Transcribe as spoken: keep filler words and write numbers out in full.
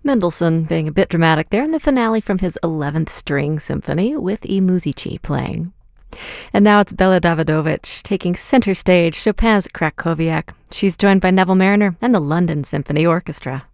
Mendelssohn being a bit dramatic there in the finale from his eleventh String Symphony with I Musici playing. And now it's Bela Davidovich taking center stage, Chopin's Krakowiak. She's joined by Neville Marriner and the London Symphony Orchestra.